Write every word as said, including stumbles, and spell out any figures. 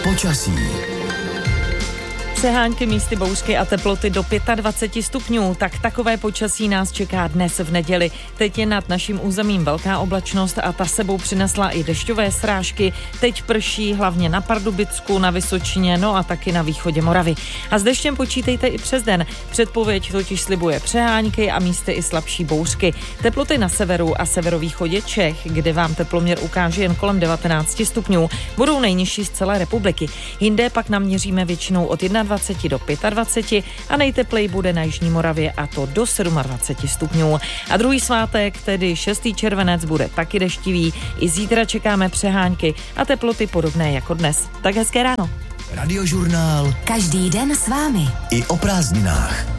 Počasí. Přehánky, místy bouřky a teploty do dvacet pět stupňů, tak takové počasí nás čeká dnes v neděli. Teď je nad naším územím velká oblačnost a ta sebou přinesla i dešťové srážky. Teď prší hlavně na Pardubicku, na Vysočině, no a taky na východě Moravy. A s deštěm počítejte i přes den. Předpověď totiž slibuje přehánky a místy i slabší bouřky. Teploty na severu a severovýchodě Čech, kde vám teploměr ukáže jen kolem devatenáct stupňů, budou nejnižší z celé republiky. Jinde pak naměříme většinou od dvacet jedna do dvacet pět a nejteplej bude na jižní Moravě, a to do dvacet sedm stupňů. A druhý svátek, tedy šestý červenec, bude taky deštivý. I zítra čekáme přehánky a teploty podobné jako dnes. Tak hezké ráno. Radiožurnál. Každý den s vámi. I o prázdninách.